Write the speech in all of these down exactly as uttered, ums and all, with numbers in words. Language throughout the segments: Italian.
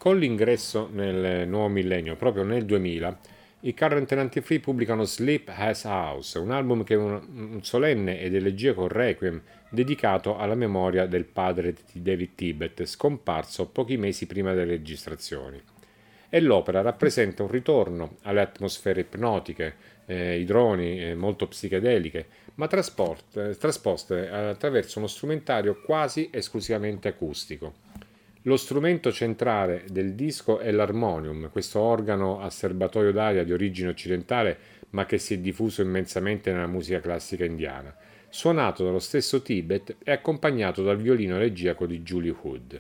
Con l'ingresso nel nuovo millennio, proprio nel duemila, i Current and Anti-Free pubblicano Sleep Has House, un album che è un, un solenne ed elegiaco requiem dedicato alla memoria del padre di David Tibet, scomparso pochi mesi prima delle registrazioni. E l'opera rappresenta un ritorno alle atmosfere ipnotiche, eh, i droni eh, molto psichedeliche, ma trasport, trasposte attraverso uno strumentario quasi esclusivamente acustico. Lo strumento centrale del disco è l'armonium, questo organo a serbatoio d'aria di origine occidentale ma che si è diffuso immensamente nella musica classica indiana, suonato dallo stesso Tibet e accompagnato dal violino elegiaco di Julie Hood.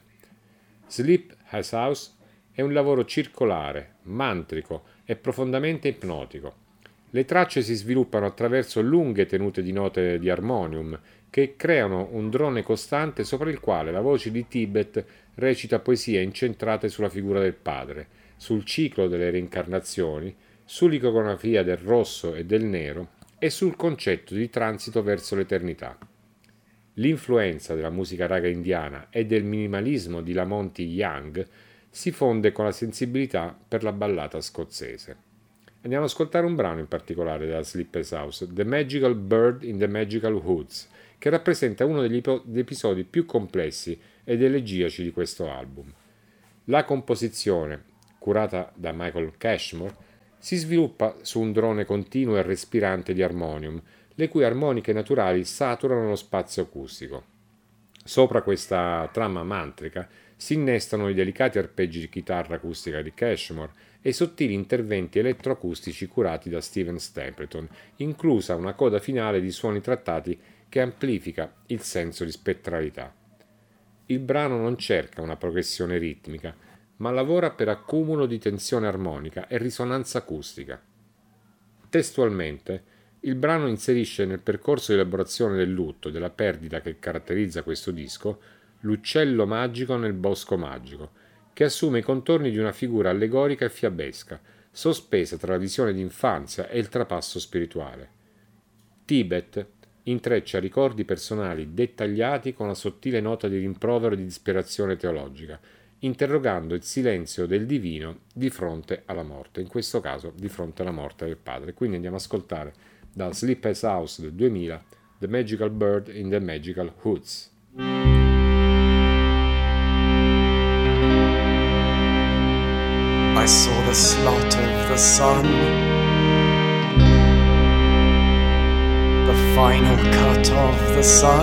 Sleep Has House è un lavoro circolare, mantrico e profondamente ipnotico. Le tracce si sviluppano attraverso lunghe tenute di note di armonium che creano un drone costante sopra il quale la voce di Tibet recita poesie incentrate sulla figura del padre, sul ciclo delle reincarnazioni, sull'iconografia del rosso e del nero e sul concetto di transito verso l'eternità. L'influenza della musica raga indiana e del minimalismo di Lamonti Young si fonde con la sensibilità per la ballata scozzese. Andiamo ad ascoltare un brano in particolare della Sleepers House, The Magical Bird in the Magical Woods, che rappresenta uno degli episodi più complessi ed elegiaci di questo album. La composizione, curata da Michael Cashmore, si sviluppa su un drone continuo e respirante di armonium, le cui armoniche naturali saturano lo spazio acustico. Sopra questa trama mantrica si innestano i delicati arpeggi di chitarra acustica di Cashmore e i sottili interventi elettroacustici curati da Steven Stapleton, inclusa una coda finale di suoni trattati che amplifica il senso di spettralità. Il brano non cerca una progressione ritmica, ma lavora per accumulo di tensione armonica e risonanza acustica. Testualmente, il brano inserisce nel percorso di elaborazione del lutto e della perdita che caratterizza questo disco l'uccello magico nel bosco magico, che assume i contorni di una figura allegorica e fiabesca, sospesa tra la visione d'infanzia e il trapasso spirituale. Tibet intreccia ricordi personali dettagliati con la sottile nota di rimprovero e di disperazione teologica, interrogando il silenzio del divino di fronte alla morte, in questo caso di fronte alla morte del padre. Quindi andiamo ad ascoltare dal Sleepers House del duemila The Magical Bird in the Magical Woods. I saw the slaughter of the sun, the final cut of the sun.